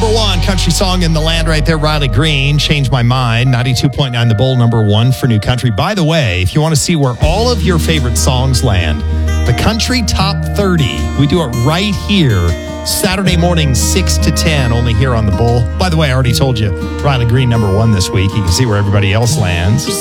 number one country song in the land right there, Riley Green, Change My Mind, 92.9 The Bull, number one for new country. By the way, if you want to see where all of your favorite songs land, the Country Top 30, we do it right here, Saturday morning, 6 to 10, only here on The Bull. By the way, I already told you, Riley Green, number one this week. You can see where everybody else lands.